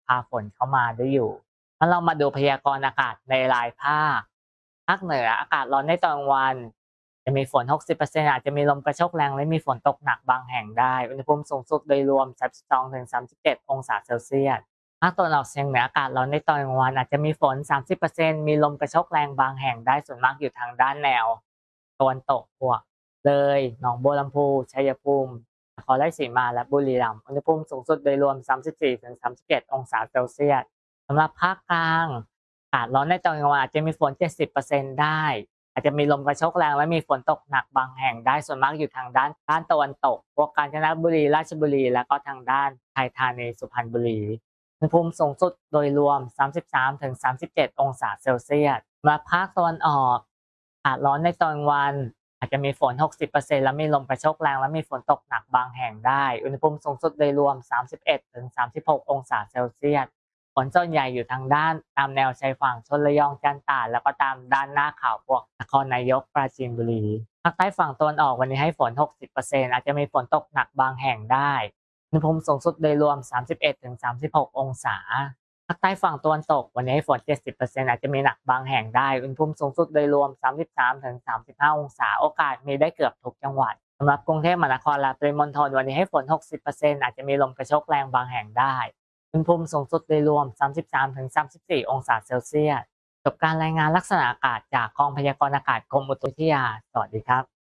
พาฝนเข้ามาได้อยู่ถ้าเรามาดูพยากรณ์อากาศในรายภาคเหนืออากาศร้อนในตอนกลางวันจะมีฝน60%อาจจะมีลมกระโชกแรงและมีฝนตกหนักบางแห่งได้อุณหภูมิสูงสุดโดยรวม32-37องศาเซลเซียสภาคตะวันออกเฉียงเหนืออากาศร้อนในตอนกลางวันอาจจะมีฝน30%มีลมกระโชกแรงบางแห่งได้ส่วนมากอยู่ทางด้านแนวตะวันตกพวกเลยหนองบัวลำพูชัยภูมินครราชสีมาและบุรีรัมย์อุณหภูมิสูงสุดโดยรวม34-37องศาเซลเซียสสำหรับภาคกลางอากาศร้อนในตอนกลางวันอาจจะมีฝน70%ได้อาจจะมีลมกระโชกแรงและมีฝนตกหนักบางแห่งได้ส่วนมากอยู่ทางด้านตะวันตกพวกกาญจนบุรีราชบุรีแล้วก็ทางด้านไทยธานีสุพรรณบุรีอุณหภูมิสูงสุดโดยรวม33-37องศาเซลเซียสสำหรับภาคตะวันออกอากาศร้อนในตอนกลางวันอาจจะมีฝน60%และมีลมกระโชกแรงและมีฝนตกหนักบางแห่งได้อุณหภูมิสูงสุดโดยรวม31-36องศาเซลเซียสฝนส่วนใหญ่อยู่ทางด้านตามแนวชายฝั่งชลระยองจันทร์ตราดแล้วก็ตามด้านหน้าเขาพวกนครนายกปราจีนบุรีภาคใต้ฝั่งตะวันออกวันนี้ให้ฝน60%อาจจะมีฝนตกหนักบางแห่งได้อุณหภูมิสูงสุดโดยรวม31-36องศาภาคใต้ฝั่งตะวันตกวันนี้ให้ฝน70%อาจจะมีหนักบางแห่งได้อุณหภูมิสูงสุดโดยรวม33-35องศาโอกาสมีได้เกือบทุกจังหวัดสำหรับกรุงเทพมหานครและปริมณฑลวันนี้ให้ฝน60%อาจจะมีลมกระโชกแรงบางแห่งได้อุณหภูมิสูงสุดโดยรวม33-34องศาเซลเซียสจบการรายงานลักษณะอากาศจากกองพยากรณ์อากาศกรมอุตุนิยมวิทยาสวัสดีครับ